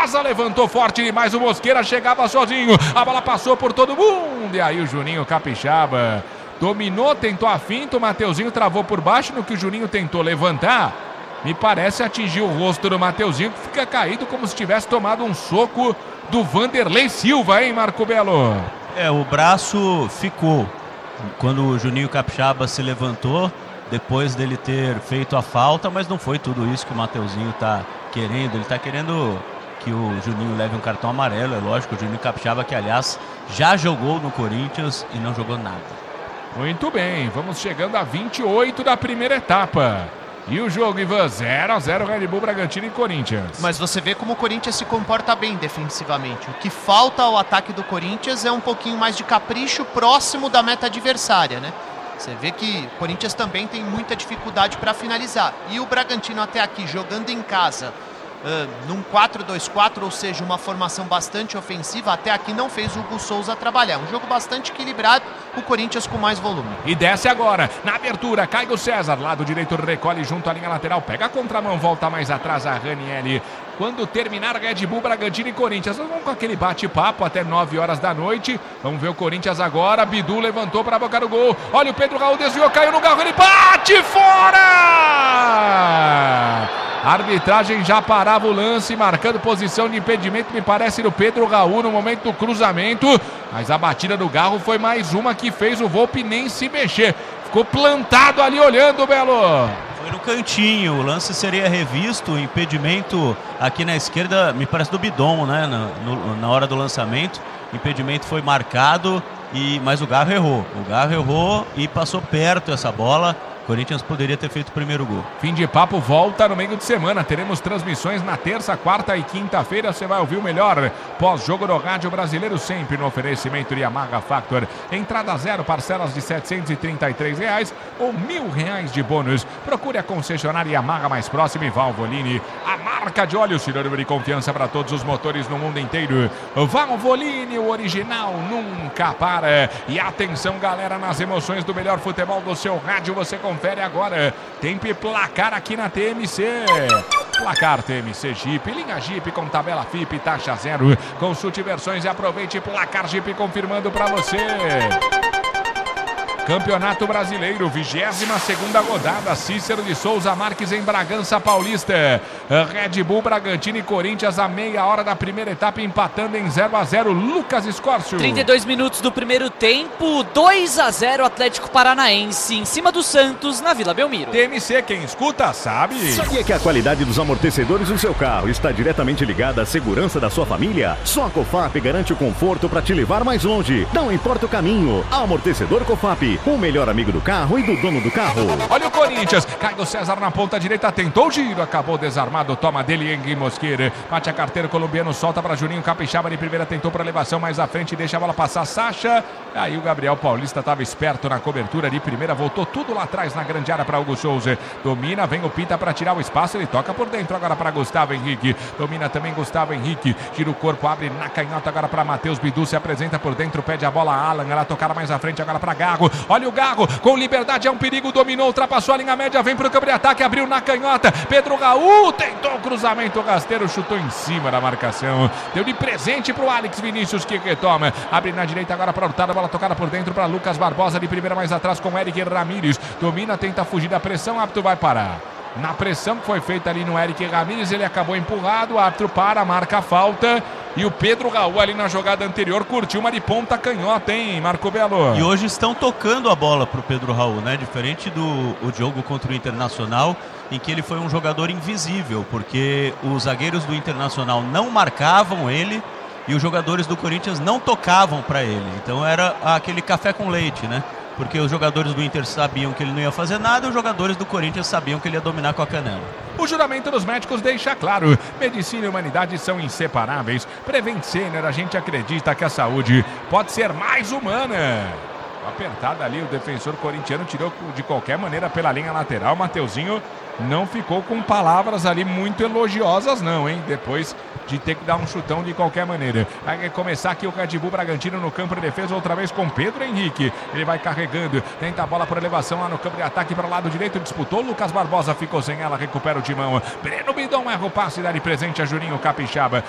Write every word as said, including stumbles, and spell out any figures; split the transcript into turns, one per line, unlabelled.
César levantou forte demais, o Mosqueira chegava sozinho, a bola passou por todo mundo, e aí o Juninho Capixaba dominou, tentou a finta, o Mateuzinho travou por baixo, no que o Juninho tentou levantar, me parece atingir o rosto do Mateuzinho, que fica caído como se tivesse tomado um soco do Vanderlei Silva, hein, Marco Belo?
É, o braço ficou quando o Juninho Capixaba se levantou, depois dele ter feito a falta, mas não foi tudo isso que o Mateuzinho tá querendo. Ele tá querendo que o Juninho leve um cartão amarelo, é lógico. O Juninho Capixaba, que aliás já jogou no Corinthians e não jogou nada.
Muito bem, vamos chegando a vinte e oito da primeira etapa. E o jogo, Ivan, zero a zero, Red Bull Bragantino e Corinthians.
Mas você vê como o Corinthians se comporta bem defensivamente. O que falta ao ataque do Corinthians é um pouquinho mais de capricho próximo da meta adversária, né? Você vê que o Corinthians também tem muita dificuldade para finalizar. E o Bragantino até aqui, jogando em casa, uh, num quatro dois quatro, ou seja, uma formação bastante ofensiva, até aqui não fez o Hugo Souza trabalhar. Um jogo bastante equilibrado, o Corinthians com mais volume.
E desce agora, na abertura, Caio César, lado direito, recolhe junto à linha lateral, pega a contramão, volta mais atrás a Ranieri. Quando terminar Red Bull, Bragantino e Corinthians, nós vamos com aquele bate-papo até nove horas da noite. Vamos ver o Corinthians agora. Bidu levantou para a boca do gol. Olha o Pedro Raul, desviou, caiu no garro, ele bate fora! A arbitragem já parava o lance, marcando posição de impedimento, me parece, do Pedro Raul no momento do cruzamento. Mas a batida do Garro foi mais uma que fez o Volpi nem se mexer. Ficou plantado ali olhando, Belo.
Foi no cantinho, o lance seria revisto, o impedimento aqui na esquerda, me parece do Bidon, né? Na, no, na hora do lançamento, o impedimento foi marcado, e, mas o Garro errou. O Garro errou e passou perto essa bola. O Corinthians poderia ter feito o primeiro gol.
Fim de papo volta no meio de semana. Teremos transmissões na terça, quarta e quinta-feira. Você vai ouvir o melhor pós-jogo do Rádio Brasileiro, sempre no oferecimento de Yamaha Factor. Entrada zero, parcelas de setecentos e trinta e três reais ou mil reais de bônus. Procure a concessionária Yamaha mais próxima e Valvoline, a marca de óleo sinônimo de confiança para todos os motores no mundo inteiro. Valvoline, o original nunca para. E atenção, galera, nas emoções do melhor futebol do seu rádio, você confere agora. Tempo e placar aqui na T M C. Placar T M C Jeep, linha Jeep com tabela F I P, taxa zero. Consulte versões e aproveite. Placar Jeep confirmando para você. Campeonato Brasileiro, vigésima segunda rodada, Cícero de Souza Marques em Bragança Paulista. Red Bull, Bragantino e Corinthians a meia hora da primeira etapa, empatando em zero a zero. Lucas Escórcio.
trinta e dois minutos do primeiro tempo, dois a zero Atlético Paranaense em cima do Santos na Vila Belmiro.
T M C, quem escuta sabe.
Sabia que a qualidade dos amortecedores do seu carro está diretamente ligada à segurança da sua família? Só a Cofap garante o conforto para te levar mais longe. Não importa o caminho. Amortecedor Cofap, o melhor amigo do carro e do dono do carro.
Olha o Corinthians, Caio César na ponta direita, tentou o giro, acabou desarmado, toma dele Engui Mosqueira, bate a carteira, colombiano solta para Juninho Capixaba de primeira, tentou para elevação mais à frente, deixa a bola passar Sacha, aí o Gabriel Paulista estava esperto na cobertura de primeira, voltou tudo lá atrás na grande área para Hugo Souza, domina, vem o Pita para tirar o espaço, ele toca por dentro agora para Gustavo Henrique, domina também Gustavo Henrique, tira o corpo, abre na canhota agora para Matheus Bidu, se apresenta por dentro, pede a bola a Alan, ela tocara mais à frente agora para Garro, olha o Garro, com liberdade, é um perigo, dominou, ultrapassou a linha média, vem para o campo de ataque, abriu na canhota, Pedro Raul, tentou o cruzamento, rasteiro, chutou em cima da marcação, deu de presente para o Alex Vinícius, que retoma, abre na direita agora para Hurtado, a bola tocada por dentro para Lucas Barbosa, de primeira mais atrás com Eric Ramírez, domina, tenta fugir da pressão, o árbitro vai parar. Na pressão que foi feita ali no Eric Ramírez, ele acabou empurrado, o árbitro para, marca a falta. E o Pedro Raul ali na jogada anterior curtiu uma de ponta canhota, hein, Marco Belo?
E hoje estão tocando a bola pro Pedro Raul, né? Diferente do o jogo contra o Internacional, em que ele foi um jogador invisível, porque os zagueiros do Internacional não marcavam ele e os jogadores do Corinthians não tocavam para ele. Então era aquele café com leite, né? Porque os jogadores do Inter sabiam que ele não ia fazer nada e os jogadores do Corinthians sabiam que ele ia dominar com a canela.
O juramento dos médicos deixa claro, medicina e humanidade são inseparáveis. Prevent Senior, a gente acredita que a saúde pode ser mais humana. Apertada ali, o defensor corintiano tirou de qualquer maneira pela linha lateral. Mateuzinho não ficou com palavras ali muito elogiosas não, hein? Depois de ter que dar um chutão de qualquer maneira. Vai começar aqui o Red Bull Bragantino no campo de defesa, outra vez com Pedro Henrique. Ele vai carregando, tenta a bola por elevação lá no campo de ataque para o lado direito, disputou, Lucas Barbosa ficou sem ela, recupera o timão. Breno Bidon erra o passe, dá de presente a Juninho Capixaba.